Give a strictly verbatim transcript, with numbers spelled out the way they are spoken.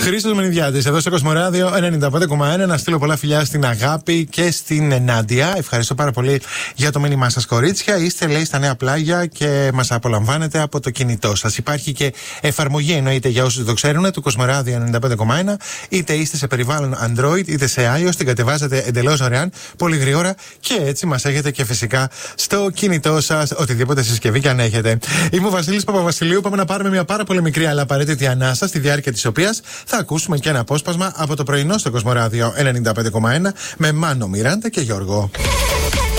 Χρήστος Μενιδιάτης, εδώ στο Κοσμοράδιο ενενήντα πέντε κόμμα ένα. Να στείλω πολλά φιλιά στην Αγάπη και στην Νάντια. Ευχαριστώ πάρα πολύ για το μήνυμά σας, κορίτσια. Είστε, λέει, στα νέα πλάγια και μας απολαμβάνετε από το κινητό σας. Υπάρχει και εφαρμογή, εννοείται για όσους το ξέρουν, του Κοσμοράδιο ενενήντα πέντε κόμμα ένα. Είτε είστε σε περιβάλλον Android είτε σε iOS, την κατεβάζετε εντελώς δωρεάν, πολύ γρήγορα και έτσι μας έχετε και φυσικά στο κινητό σας, οτιδήποτε συσκευή και αν έχετε. Είμαι ο Βασίλης Παπαβασιλείου. Πάμε να πάρουμε μια πάρα πολύ μικρή αλλά απαραίτητη ανάσα, στη διάρκεια της οποίας θα ακούσουμε και ένα απόσπασμα από το πρωινό στο Κοσμοράδιο ενενήντα πέντε κόμμα ένα με Μάνο, Μιράντα και Γιώργο.